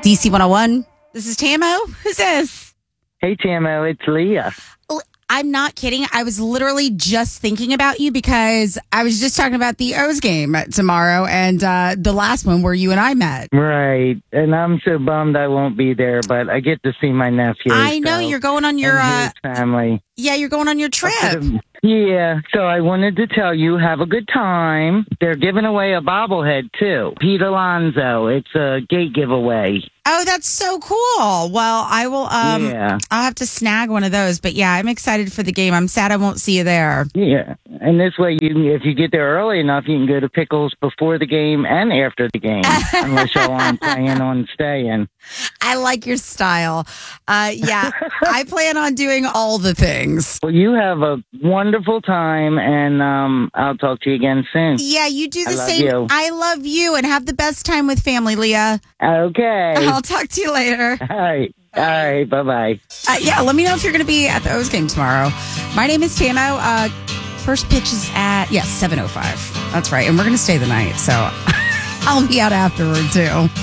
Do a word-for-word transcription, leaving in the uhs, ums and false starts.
D C one oh one. This is Tamo. Who's this? Hey, Tamo, it's Leah. I'm not kidding. I was literally just thinking about you because I was just talking about the O's game tomorrow and uh, the last one where you and I met. Right. And I'm so bummed I won't be there, but I get to see my nephew. I know. so, You're going on your... and Uh, his family. yeah, you're going on your trip. Yeah, so I wanted to tell you, have a good time. They're giving away a bobblehead, too. Pete Alonso. It's a gate giveaway. Oh, that's so cool. Well, I will, um, Yeah. I'll have to snag one of those. But yeah, I'm excited for the game. I'm sad I won't see you there. Yeah, and this way, you can, if you get there early enough, you can go to Pickles before the game and after the game, unless y'all aren't planning on staying. I like your style. Uh, yeah, I plan on doing all the things. Well, you have a wonderful time, and um, I'll talk to you again soon. Yeah, you do the I love same. you. I love you, and have the best time with family, Leah. Okay. I'll talk to you later. All right. All right. Bye-bye. Uh, yeah, let me know if you're going to be at the O's game tomorrow. My name is Tamo. Uh, first pitch is at, yes, seven oh five. That's right. And we're going to stay the night, so I'll be out afterward, too.